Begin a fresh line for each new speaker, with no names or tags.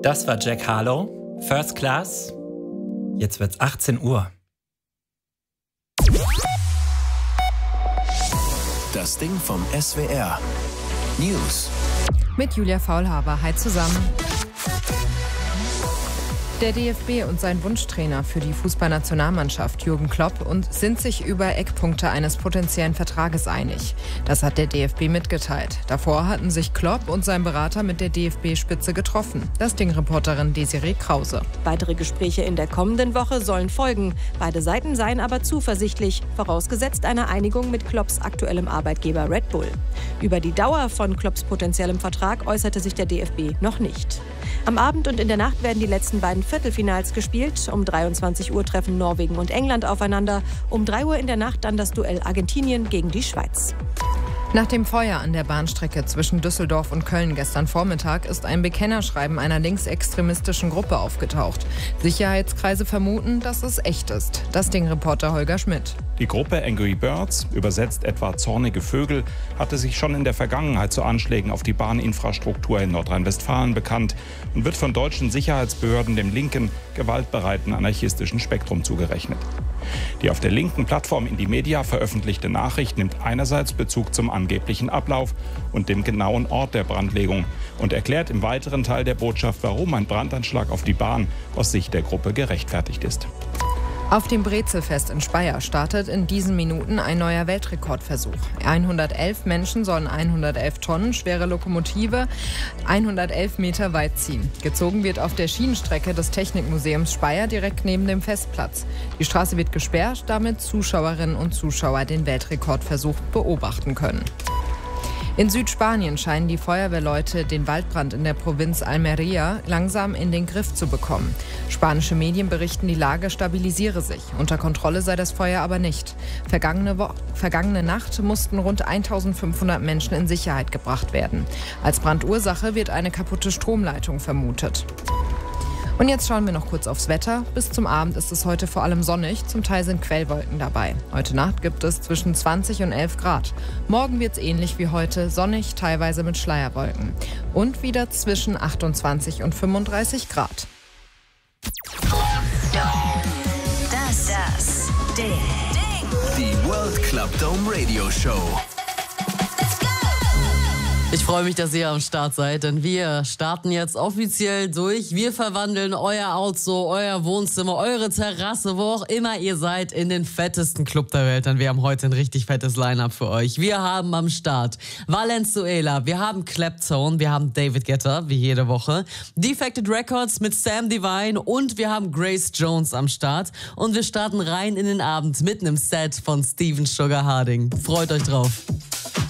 Das war Jack Harlow, First Class. Jetzt wird's 18 Uhr.
Das Ding vom SWR. News.
Mit Julia Faulhaber. Hi zusammen. Der DFB und sein Wunschtrainer für die Fußballnationalmannschaft Jürgen Klopp sind sich über Eckpunkte eines potenziellen Vertrages einig. Das hat der DFB mitgeteilt. Davor hatten sich Klopp und sein Berater mit der DFB-Spitze getroffen. Das Ding-Reporterin Desiree Krause.
Weitere Gespräche in der kommenden Woche sollen folgen. Beide Seiten seien aber zuversichtlich, vorausgesetzt eine Einigung mit Klopps aktuellem Arbeitgeber Red Bull. Über die Dauer von Klopps potenziellem Vertrag äußerte sich der DFB noch nicht. Am Abend und in der Nacht werden die letzten beiden Viertelfinals gespielt. Um 23 Uhr treffen Norwegen und England aufeinander. Um 3 Uhr in der Nacht dann das Duell Argentinien gegen die Schweiz.
Nach dem Feuer an der Bahnstrecke zwischen Düsseldorf und Köln gestern Vormittag ist ein Bekennerschreiben einer linksextremistischen Gruppe aufgetaucht. Sicherheitskreise vermuten, dass es echt ist. Das Ding-Reporter Holger Schmidt.
Die Gruppe Angry Birds, übersetzt etwa zornige Vögel, hatte sich schon in der Vergangenheit zu Anschlägen auf die Bahninfrastruktur in Nordrhein-Westfalen bekannt und wird von deutschen Sicherheitsbehörden dem linken, gewaltbereiten anarchistischen Spektrum zugerechnet. Die auf der linken Plattform Indymedia veröffentlichte Nachricht nimmt einerseits Bezug zum angeblichen Ablauf und dem genauen Ort der Brandlegung und erklärt im weiteren Teil der Botschaft, warum ein Brandanschlag auf die Bahn aus Sicht der Gruppe gerechtfertigt ist.
Auf dem Brezelfest in Speyer startet in diesen Minuten ein neuer Weltrekordversuch. 111 Menschen sollen 111 Tonnen schwere Lokomotive 111 Meter weit ziehen. Gezogen wird auf der Schienenstrecke des Technikmuseums Speyer direkt neben dem Festplatz. Die Straße wird gesperrt, damit Zuschauerinnen und Zuschauer den Weltrekordversuch beobachten können. In Südspanien scheinen die Feuerwehrleute den Waldbrand in der Provinz Almería langsam in den Griff zu bekommen. Spanische Medien berichten, die Lage stabilisiere sich. Unter Kontrolle sei das Feuer aber nicht. Vergangene Nacht mussten rund 1500 Menschen in Sicherheit gebracht werden. Als Brandursache wird eine kaputte Stromleitung vermutet. Und jetzt schauen wir noch kurz aufs Wetter. Bis zum Abend ist es heute vor allem sonnig, zum Teil sind Quellwolken dabei. Heute Nacht gibt es zwischen 20 und 11 Grad. Morgen wird es ähnlich wie heute, sonnig, teilweise mit Schleierwolken. Und wieder zwischen 28 und 35 Grad.
Das Ding. Die World Club Dome Radio Show.
Ich freue mich, dass ihr am Start seid, denn wir starten jetzt offiziell durch. Wir verwandeln euer Auto, euer Wohnzimmer, eure Terrasse, wo auch immer ihr seid, in den fettesten Club der Welt. Denn wir haben heute ein richtig fettes Line-Up für euch. Wir haben am Start Valenzuela, wir haben Claptone, wir haben David Guetta, wie jede Woche, Defected Records mit Sam Divine und wir haben Grace Jones am Start. Und wir starten rein in den Abend mit einem Set von Steven Sugar Harding. Freut euch drauf.